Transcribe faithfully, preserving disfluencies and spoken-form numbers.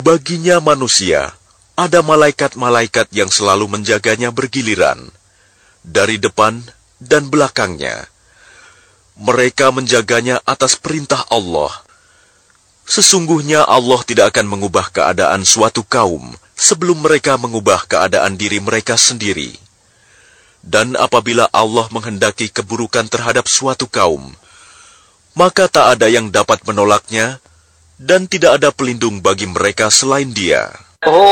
Baginya manusia, ada malaikat-malaikat yang selalu menjaganya bergiliran, dari depan dan belakangnya. Mereka menjaganya atas perintah Allah. Sesungguhnya Allah tidak akan mengubah keadaan suatu kaum sebelum mereka mengubah keadaan diri mereka sendiri. Dan apabila Allah menghendaki keburukan terhadap suatu kaum, maka tak ada yang dapat menolaknya, dan tidak ada pelindung bagi mereka selain Dia.